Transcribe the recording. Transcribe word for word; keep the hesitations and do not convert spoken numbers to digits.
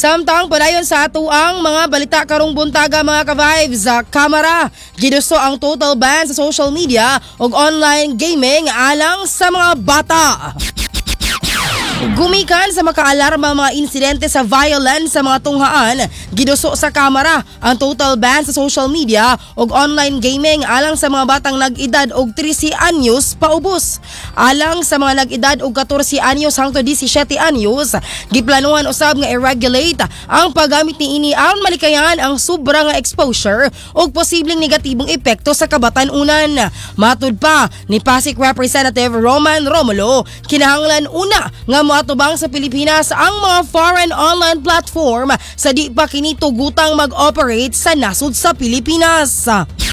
Samtang padayon sa atuang mga balita karong buntaga mga ka-vibes, sa kamera gidusto ang total ban sa social media ug online gaming alang sa mga bata. Gumikan sa makaalarma mga insidente sa violence sa mga tunghaan, giduso sa kamera ang total ban sa social media ug online gaming alang sa mga batang nag-edad og trese anyos paubos. Alang sa mga nag-edad og katorse anyos hangtod disisiete anyos, giplanuhan usab nga i-regulate ang paggamit niini aron malikayan ang sobra nga exposure ug posibleng negatibong epekto sa kabatan-unan. Matud pa ni Pasig Representative Roman Romulo, kinahanglan una nga moatubang sa Pilipinas ang mga foreign online platform sa di pa kini tugutang mag-operate sa nasud sa Pilipinas.